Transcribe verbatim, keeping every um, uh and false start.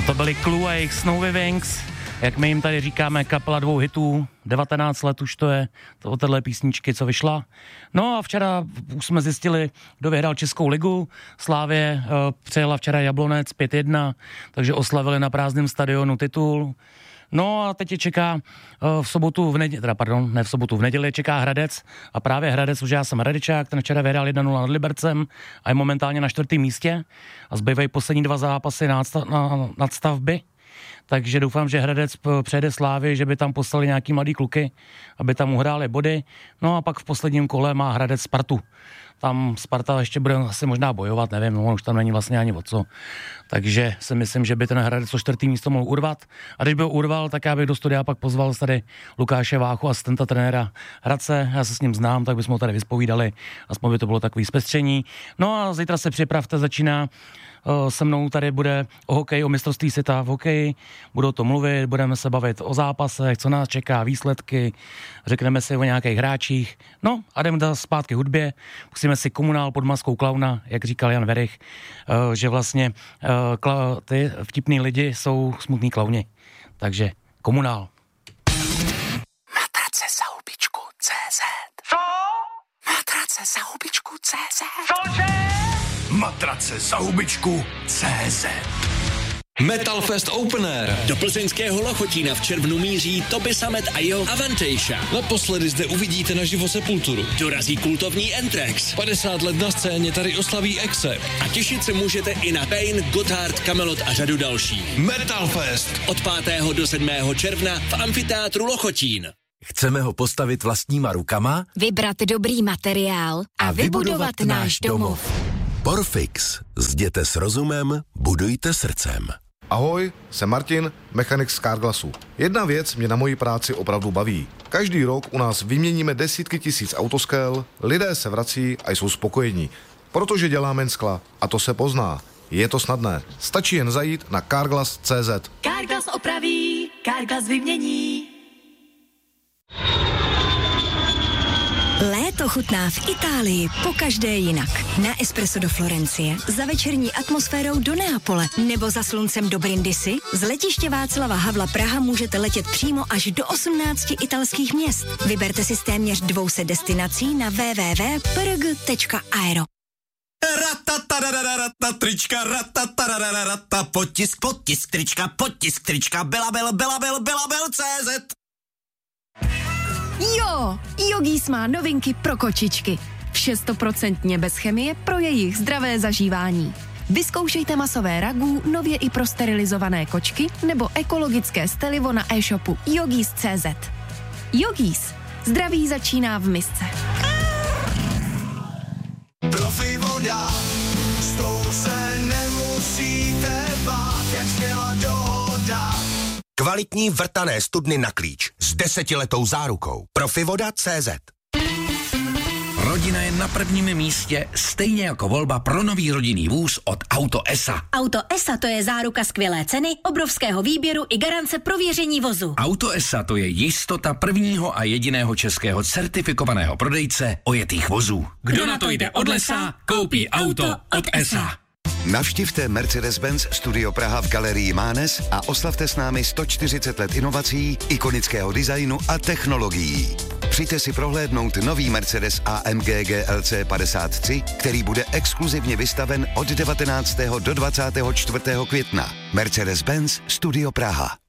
to byli Clue a jejich Snowy Wings, jak my jim tady říkáme, kapela dvou hitů, devatenáct let už to je, to od téhle písničky, co vyšla. No a včera už jsme zjistili, kdo vyhrál Českou ligu. Slávě uh, přejela včera Jablonec pět jedna, takže oslavili na prázdném stadionu titul. No a teď je čeká uh, v sobotu, v neděli, teda pardon, ne v sobotu, v neděli čeká Hradec a právě Hradec, už já jsem Hradečák, ten včera vyhrál jedna nula nad Libercem a je momentálně na čtvrtém místě a zbývají poslední dva zápasy na, na nadstavby. Takže doufám, že Hradec přejede Slávy, že by tam poslali nějaký mladý kluky, aby tam uhráli body. No a pak v posledním kole má Hradec Spartu. Tam Sparta ještě bude asi možná bojovat, nevím, no, už tam není vlastně ani o co. Takže si myslím, že by ten Hradec to čtvrtý místo mohl urvat. A když by ho urval, tak já bych do studia pak pozval tady Lukáše Váchu, asistenta trenéra Hradce. Já se s ním znám, tak bychom ho tady vyspovídali. Aspoň by to bylo takový zpestření. No a zítra se připravte, začíná se mnou tady bude o hokeji, o mistrovství světa v hokeji, budou to mluvit, budeme se bavit o zápasech, co nás čeká, výsledky, řekneme si o nějakých hráčích, no a jdeme do zpátky hudbě, pustíme si Komunál pod maskou klauna, jak říkal Jan Werich, že vlastně ty vtipný lidi jsou smutný klauni, takže Komunál. Matrace za hubičku tečka cé zet. Co? Matrace za hubičku tečka cé zet. Cože? Matrace za hubičku tečka cé zet. Metal Fest Open Air. Do plzeňského Lochotína v červnu míří Toby Sammet a jeho Avantasia. Naposledy zde uvidíte naživo Sepulturu. Dorazí kultovní Anthrax. padesát let na scéně tady oslaví Exe. A těšit se můžete i na Pain, Gotthard, Kamelot a řadu dalších. Metal Fest. Od pátého do sedmého června v amfiteátru Lochotín. Chceme ho postavit vlastníma rukama, vybrat dobrý materiál a, a vybudovat, vybudovat náš domov. Porfix. Zděte s rozumem, budujte srdcem. Ahoj, jsem Martin, mechanik z Carglassu. Jedna věc mě na mojí práci opravdu baví. Každý rok u nás vyměníme desítky tisíc autoskel, lidé se vrací a jsou spokojení. Protože děláme jen skla a to se pozná. Je to snadné. Stačí jen zajít na carglass tečka cé zet. Carglass opraví, Carglass vymění. Léto chutná v Itálii pokaždé jinak. Na espresso do Florencie, za večerní atmosférou do Neapole nebo za sluncem do Brindisi. Z letiště Václava Havla Praha můžete letět přímo až do osmnácti italských měst. Vyberte si z téměř dvou set destinací na w w w tečka p r g tečka aero. Ratatarararata, trička, ratatarararata, potisk, potisk, trička, potisk, trička, belabel, belabel, belabel, tečka cé zet. Jo, Yogis má novinky pro kočičky. Vše stoprocentně bez chemie pro jejich zdravé zažívání. Vyzkoušejte masové ragu, nově i pro sterilizované kočky nebo ekologické stelivo na e-shopu Yogis tečka cé zet. Yogis. Zdraví začíná v misce. Profi voda, s tou se nemusíte bát, jak směla dohoda. Kvalitní vrtané studny na klíč s desetiletou zárukou. Profivoda tečka cé zet. Rodina je na prvním místě, stejně jako volba pro nový rodinný vůz od Auto E S A. Auto E S A to je záruka skvělé ceny, obrovského výběru i garance prověření vozu. Auto E S A to je jistota prvního a jediného českého certifikovaného prodejce ojetých vozů. Kdo, Kdo na to jde od lesa, koupí auto od E S A. Navštivte Mercedes-Benz Studio Praha v galerii Mánes a oslavte s námi sto čtyřicet let inovací, ikonického designu a technologií. Přijďte si prohlédnout nový Mercedes A M G G L C padesát tři, který bude exkluzivně vystaven od devatenáctého do dvacátého čtvrtého května. Mercedes-Benz Studio Praha.